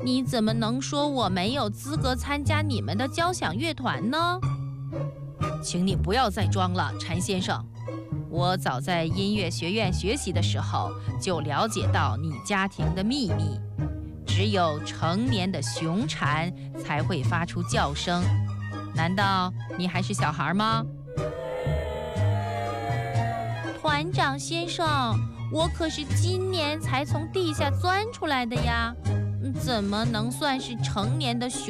你怎么能说我没有资格参加你们的交响乐团呢？ 请你不要再装了，蝉先生。我早在音乐学院学习的时候就了解到你家庭的秘密，只有成年的雄蝉才会发出叫声。难道你还是小孩吗？ 团长先生，我可是今年才从地下钻出来的呀，怎么能算是成年的雄